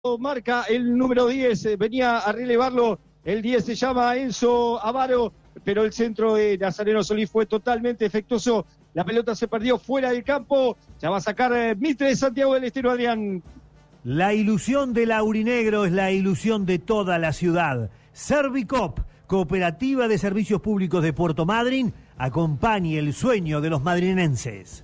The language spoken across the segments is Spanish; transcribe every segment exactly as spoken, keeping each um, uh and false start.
marca el número diez, eh, venía a relevarlo, el diez se llama Enzo Avaro, pero el centro de Nazareno Solís fue totalmente efectuoso, la pelota se perdió fuera del campo, ya va a sacar eh, Mitre de Santiago del Estero, Adrián. La ilusión del aurinegro es la ilusión de toda la ciudad. Servicop, Cooperativa de Servicios Públicos de Puerto Madryn, acompañe el sueño de los madrinenses.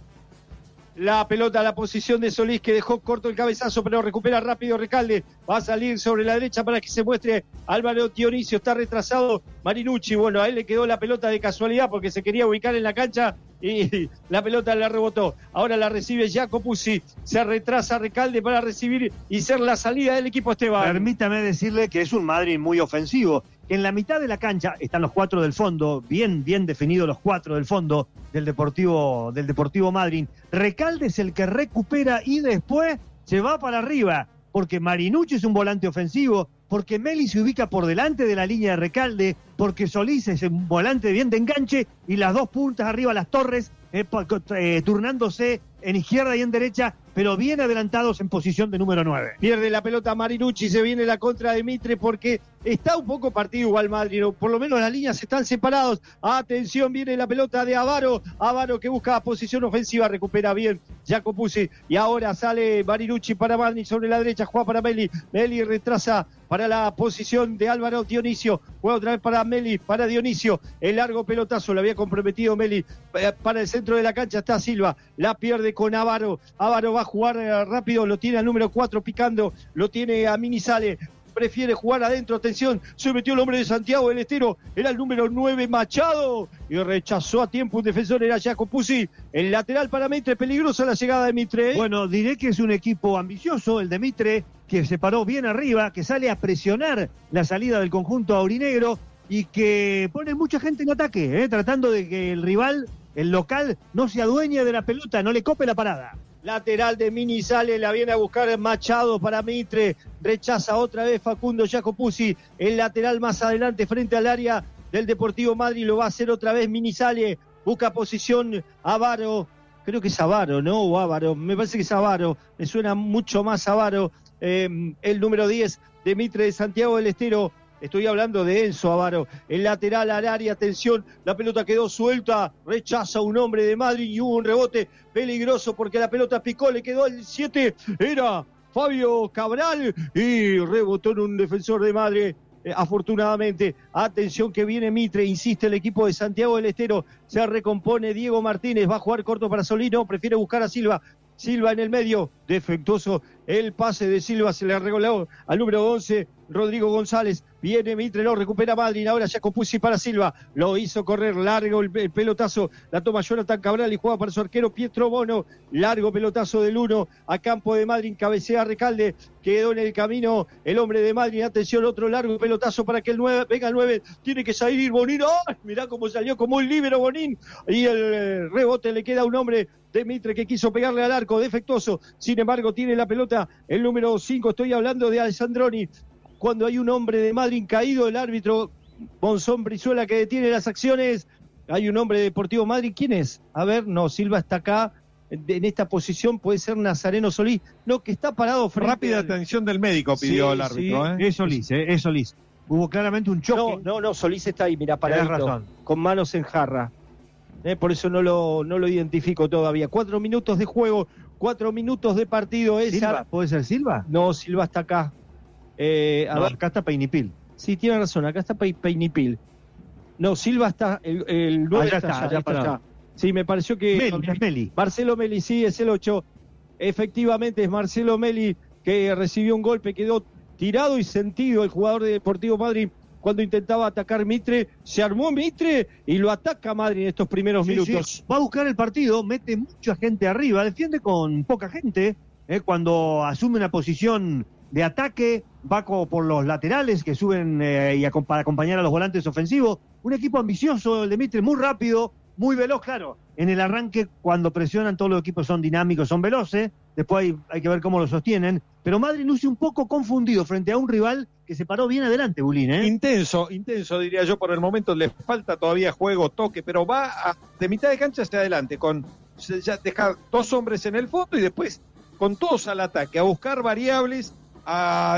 La pelota a la posición de Solís, que dejó corto el cabezazo, pero recupera rápido Recalde. Va a salir sobre la derecha para que se muestre Álvaro Dionisio. Está retrasado Marinucci. Bueno, a él le quedó la pelota de casualidad porque se quería ubicar en la cancha y la pelota la rebotó. Ahora la recibe Jacopuzzi. Se retrasa Recalde para recibir y ser la salida del equipo Esteban. Permítame decirle que es un Madrid muy ofensivo. En la mitad de la cancha están los cuatro del fondo, bien, bien definidos los cuatro del fondo del Deportivo, del Deportivo Madryn. Recalde es el que recupera y después se va para arriba, porque Marinucci es un volante ofensivo, porque Meli se ubica por delante de la línea de Recalde, porque Solís es un volante bien de enganche y las dos puntas arriba, las torres, eh, eh, turnándose en izquierda y en derecha, pero bien adelantados en posición de número nueve. Pierde la pelota Marinucci, se viene la contra de Mitre porque está un poco partido igual Madrid, ¿no? Por lo menos las líneas están separados. Atención, viene la pelota de Avaro, Avaro que busca posición ofensiva, recupera bien Jacopuzzi y ahora sale Marinucci para Madrid sobre la derecha, juega para Meli, Meli retrasa para la posición de Álvaro Dionisio, juega otra vez para Meli, para Dionisio, el largo pelotazo, lo había comprometido Meli, para el centro de la cancha está Silva, la pierde con Avaro, Avaro va a jugar rápido, lo tiene al número cuatro picando, lo tiene a Minizale, prefiere jugar adentro, atención, se metió el hombre de Santiago del Estero, era el número nueve Machado, y rechazó a tiempo un defensor, era Jacopuzzi, el lateral para Mitre, peligrosa la llegada de Mitre. ¿eh? Bueno, diré que es un equipo ambicioso, el de Mitre, que se paró bien arriba, que sale a presionar la salida del conjunto aurinegro, y que pone mucha gente en ataque, ¿eh? tratando de que el rival, el local, no se adueñe de la pelota, no le cope la parada. Lateral de Minizale, la viene a buscar Machado para Mitre, rechaza otra vez Facundo Jacopuzzi, el lateral más adelante frente al área del Deportivo Madryn, lo va a hacer otra vez Minizale, busca posición Avaro, creo que es Avaro, ¿no? O Avaro, me parece que es Avaro, me suena mucho más Avaro, eh, el número diez de Mitre de Santiago del Estero. Estoy hablando de Enzo Avaro, el lateral al área, atención, la pelota quedó suelta, rechaza un hombre de Madrid y hubo un rebote peligroso porque la pelota picó, le quedó el siete, era Fabio Cabral y rebotó en un defensor de Madrid. Eh, afortunadamente, atención que viene Mitre, insiste el equipo de Santiago del Estero, se recompone Diego Martínez, va a jugar corto para Solino, prefiere buscar a Silva, Silva en el medio, defectuoso el pase de Silva, se le regaló al número once, Rodrigo González, viene Mitre, lo recupera Madryn, ahora Jacopuzzi para Silva, lo hizo correr largo el, el pelotazo, la toma Jonathan Cabral y juega para su arquero Pietro Bono, largo pelotazo del uno a campo de Madryn, cabecea Recalde, quedó en el camino el hombre de Madryn, atención, otro largo pelotazo para que el nueve, venga el nueve, tiene que salir Bonín, ¡oh! Mirá cómo salió como un líbero Bonín, y el rebote le queda a un hombre de Mitre que quiso pegarle al arco, defectuoso, sin embargo tiene la pelota el número cinco, estoy hablando de Alessandroni. Cuando hay un hombre de Madryn caído, el árbitro Monzón Brizuela que detiene las acciones, hay un hombre de Deportivo Madryn, ¿quién es? A ver, no, Silva está acá, en esta posición, puede ser Nazareno Solís, no, que está parado frente. Rápida al... atención del médico pidió sí, el árbitro, sí. ¿eh? Es Solís, ¿eh? es Solís. Hubo claramente un choque. No, no, no, Solís está ahí, mira, paradito, con manos en jarra. Eh, por eso no lo, no lo identifico todavía. Cuatro minutos de juego, cuatro minutos de partido. Esa... ¿Silva? ¿Puede ser Silva? No, Silva está acá. Eh, a no, ver. Acá está Peinipil. Sí, tiene razón, acá está Pe Peinipil. No, Silva está, el, el nueve ah, está, está, allá, ya está, está. Sí, me pareció que... Meli, es Meli. Marcelo Meli, sí, es el ocho. Efectivamente, es Marcelo Meli que recibió un golpe, quedó tirado y sentido el jugador de Deportivo Madryn cuando intentaba atacar Mitre, se armó Mitre y lo ataca Madryn en estos primeros sí, minutos. Sí. Va a buscar el partido, mete mucha gente arriba, defiende con poca gente, eh, cuando asume una posición de ataque, va por los laterales que suben eh, y a, para acompañar a los volantes ofensivos. Un equipo ambicioso, el de Mitre, muy rápido, muy veloz, claro. En el arranque, cuando presionan, todos los equipos son dinámicos, son veloces. Después hay, hay que ver cómo lo sostienen. Pero Madryn luce un poco confundido frente a un rival que se paró bien adelante, Bulín, ¿eh? Intenso, intenso diría yo por el momento. Le falta todavía juego, toque, pero va a, de mitad de cancha hacia adelante, con ya dejar dos hombres en el fondo y después con todos al ataque, a buscar variables, a